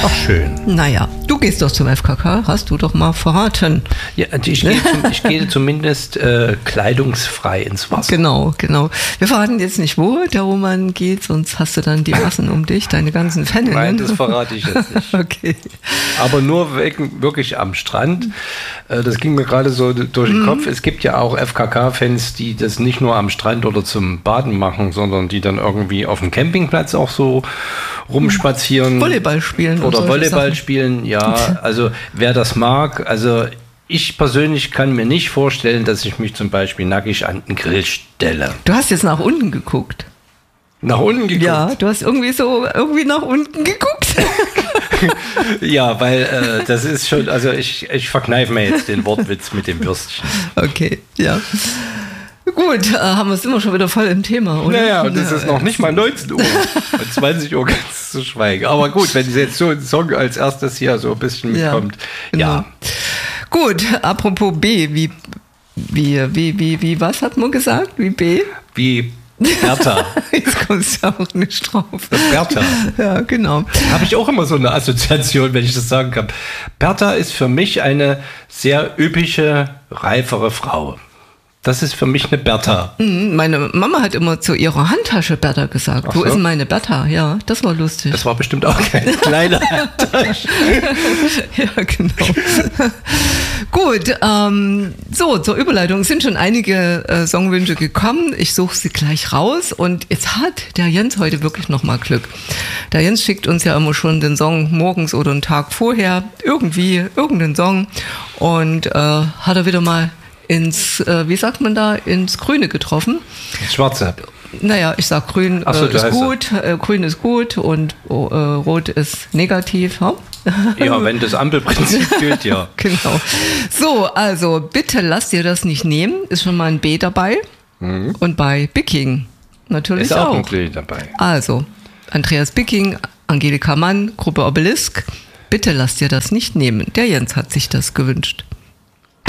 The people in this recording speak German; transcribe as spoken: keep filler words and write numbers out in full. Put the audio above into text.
Ach, schön. Naja, du gehst doch zum F K K, hast du doch mal verraten. Ja, ich gehe, zum, ich gehe zumindest äh, kleidungsfrei ins Wasser. Genau, genau. Wir verraten jetzt nicht, wo der Roman geht, sonst hast du dann die Massen um dich, deine ganzen Fans. Nein, das verrate ich jetzt nicht. Okay. Aber nur wegen, wirklich am Strand. Äh, das ging mir gerade so durch den mhm. Kopf. Es gibt ja auch F K K-Fans, die das nicht nur am Strand oder zum Baden machen, sondern die dann irgendwie auf dem Campingplatz auch so rumspazieren. Volleyball spielen. Oder Volleyball Sachen. spielen, ja. Also wer das mag, also ich persönlich kann mir nicht vorstellen, dass ich mich zum Beispiel nackig an den Grill stelle. Du hast jetzt nach unten geguckt. Nach unten geguckt? Ja, du hast irgendwie so irgendwie nach unten geguckt. Ja, weil äh, das ist schon, also ich, ich verkneife mir jetzt den Wortwitz mit dem Würstchen. Okay, ja. Gut, äh, haben wir es immer schon wieder voll im Thema, oder? Naja, und es ja, ist noch nicht mal neunzehn Uhr. Und zwanzig Uhr ganz zu schweigen. Aber gut, wenn jetzt so ein Song als erstes hier so ein bisschen mitkommt. Ja. Genau. Ja. Gut, apropos B, wie, wie, wie, wie, wie, was hat man gesagt? Wie B? Wie Bertha. Jetzt kommst du auch nicht drauf. Bertha. Ja, genau. Habe ich auch immer so eine Assoziation, wenn ich das sagen kann. Bertha ist für mich eine sehr üppige, reifere Frau. Das ist für mich eine Bertha. Meine Mama hat immer zu ihrer Handtasche Bertha gesagt. Ach Wo so? Ist meine Bertha? Ja, das war lustig. Das war bestimmt auch keine kleine Handtasche. Ja, genau. Gut, ähm, so, zur Überleitung sind schon einige äh, Songwünsche gekommen. Ich suche sie gleich raus und jetzt hat der Jens heute wirklich nochmal Glück. Der Jens schickt uns ja immer schon den Song morgens oder einen Tag vorher, irgendwie, irgendeinen Song und äh, hat er wieder mal ins, äh, wie sagt man da, ins Grüne getroffen. Ins Schwarze. Naja, ich sag grün äh, so, ist gut, äh, grün ist gut und oh, äh, rot ist negativ. Ja? Ja, wenn das Ampelprinzip gilt, ja. Genau. So, also bitte lasst ihr das nicht nehmen. Ist schon mal ein B dabei. Mhm. Und bei Bicking natürlich ist auch. auch ein B dabei. Also, Andreas Bicking, Angelika Mann, Gruppe Obelisk. Bitte lasst ihr das nicht nehmen. Der Jens hat sich das gewünscht.